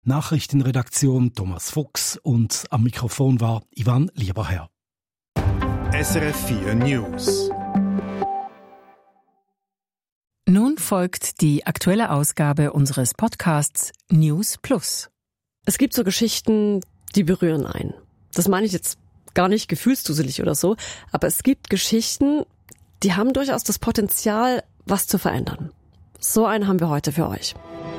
Nachrichtenredaktion Thomas Fuchs und am Mikrofon war Ivan Lieberherr. SRF 4 News. Nun folgt die aktuelle Ausgabe unseres Podcasts News Plus. Es gibt so Geschichten, die berühren einen. Das meine ich jetzt gar nicht gefühlsduselig oder so, aber es gibt Geschichten, die haben durchaus das Potenzial, was zu verändern. So einen haben wir heute für euch.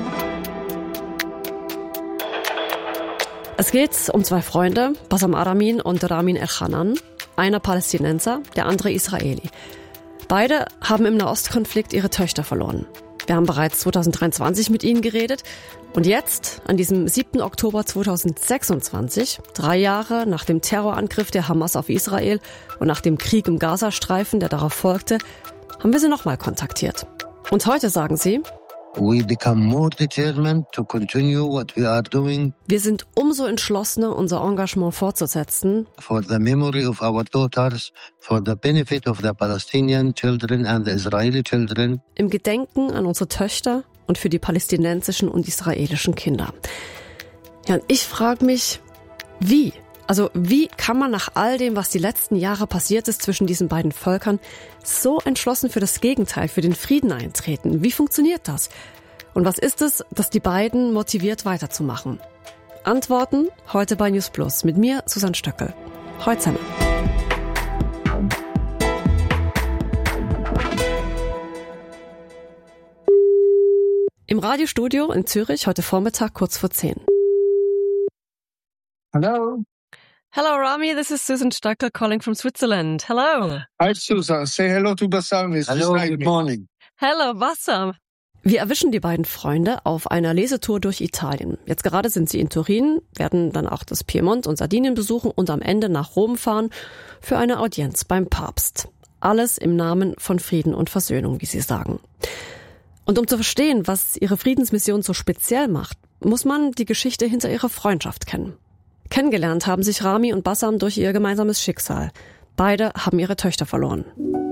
Es geht um zwei Freunde, Bassam Aramin und Ramin Elchanan, einer Palästinenser, der andere Israeli. Beide haben im Nahostkonflikt ihre Töchter verloren. Wir haben bereits 2023 mit ihnen geredet und jetzt, an diesem 7. Oktober 2026, 3 Jahre nach dem Terrorangriff der Hamas auf Israel und nach dem Krieg im Gazastreifen, der darauf folgte, haben wir sie nochmal kontaktiert. Und heute sagen sie: We become more determined to continue what we are doing. Wir sind umso entschlossener, unser Engagement fortzusetzen. For the memory of our daughters, for the benefit of the Palestinian children and the Israeli children. Im Gedenken an unsere Töchter und für die palästinensischen und israelischen Kinder. Ja, und ich frage mich, wie? Also wie kann man nach all dem, was die letzten Jahre passiert ist zwischen diesen beiden Völkern, so entschlossen für das Gegenteil, für den Frieden eintreten? Wie funktioniert das? Und was ist es, das die beiden motiviert weiterzumachen? Antworten heute bei News Plus mit mir, Susanne Stöckel. Heute zusammen. Im Radiostudio in Zürich heute Vormittag kurz vor 10. Hello. Hello, Rami. This is Susan Stöckel calling from Switzerland. Hello. Hi, Susan. Say hello to Bassam. Hello, good morning. Hello, Bassam. Wir erwischen die beiden Freunde auf einer Lesetour durch Italien. Jetzt gerade sind sie in Turin, werden dann auch das Piemont und Sardinien besuchen und am Ende nach Rom fahren für eine Audienz beim Papst. Alles im Namen von Frieden und Versöhnung, wie sie sagen. Und um zu verstehen, was ihre Friedensmission so speziell macht, muss man die Geschichte hinter ihrer Freundschaft kennen. Kennengelernt haben sich Rami und Bassam durch ihr gemeinsames Schicksal. Beide haben ihre Töchter verloren.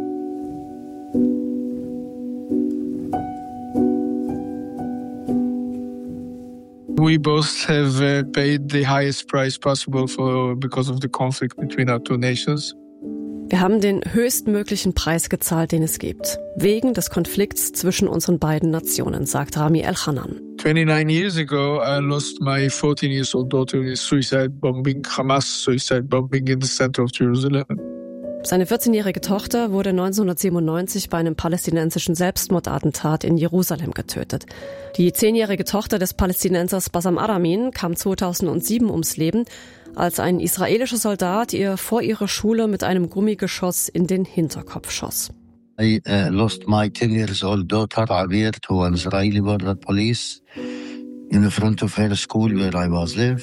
We both have paid the highest price possible because of the conflict between our two nations. Wir haben den höchstmöglichen Preis gezahlt, den es gibt. Wegen des Konflikts zwischen unseren beiden Nationen, sagt Rami Elchanan. 29 years ago, I lost my 14-year-old daughter in a suicide bombing, Hamas suicide bombing in the center of Jerusalem. Seine 14-jährige Tochter wurde 1997 bei einem palästinensischen Selbstmordattentat in Jerusalem getötet. Die 10-jährige Tochter des Palästinensers Bassam Aramin kam 2007 ums Leben, als ein israelischer Soldat ihr vor ihrer Schule mit einem Gummigeschoss in den Hinterkopf schoss. I lost my 10-year-old daughter, Abir, to an Israeli border police in front of her school where I was live.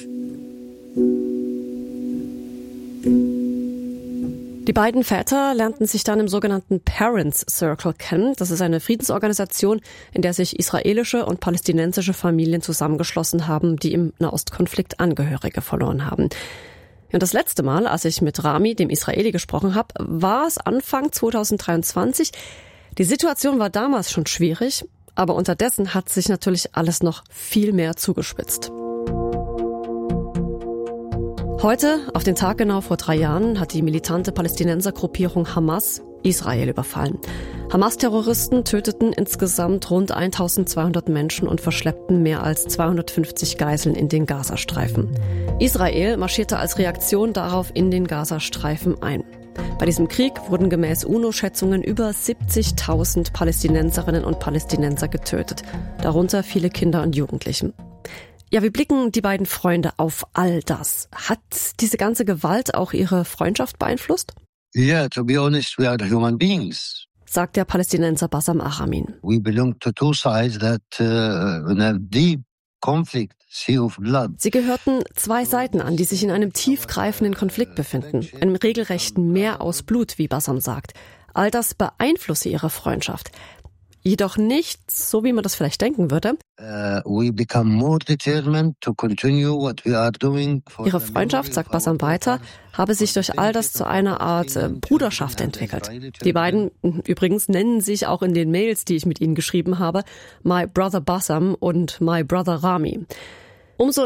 Die beiden Väter lernten sich dann im sogenannten Parents Circle kennen. Das ist eine Friedensorganisation, in der sich israelische und palästinensische Familien zusammengeschlossen haben, die im Nahostkonflikt Angehörige verloren haben. Und das letzte Mal, als ich mit Rami, dem Israeli, gesprochen habe, war es Anfang 2023. Die Situation war damals schon schwierig, aber unterdessen hat sich natürlich alles noch viel mehr zugespitzt. Heute, auf den Tag genau vor 3 Jahren, hat die militante Palästinensergruppierung Hamas Israel überfallen. Hamas-Terroristen töteten insgesamt rund 1200 Menschen und verschleppten mehr als 250 Geiseln in den Gazastreifen. Israel marschierte als Reaktion darauf in den Gazastreifen ein. Bei diesem Krieg wurden gemäß UNO-Schätzungen über 70.000 Palästinenserinnen und Palästinenser getötet, darunter viele Kinder und Jugendliche. Ja, wie blicken die beiden Freunde auf all das? Hat diese ganze Gewalt auch ihre Freundschaft beeinflusst? Yeah, to be honest, we are human beings. Sagt der Palästinenser Bassam Aramin. We belong to two sides that in a deep conflict, sea of blood. Sie gehörten 2 Seiten an, die sich in einem tiefgreifenden Konflikt befinden, einem regelrechten Meer aus Blut, wie Bassam sagt. All das beeinflusse ihre Freundschaft. Jedoch nicht, so wie man das vielleicht denken würde. We become more determined to continue what we are doing. Ihre Freundschaft, sagt Bassam weiter, habe sich durch all das zu einer Art Bruderschaft entwickelt. Die beiden übrigens nennen sich auch in den Mails, die ich mit ihnen geschrieben habe, My Brother Bassam und My Brother Rami. Umso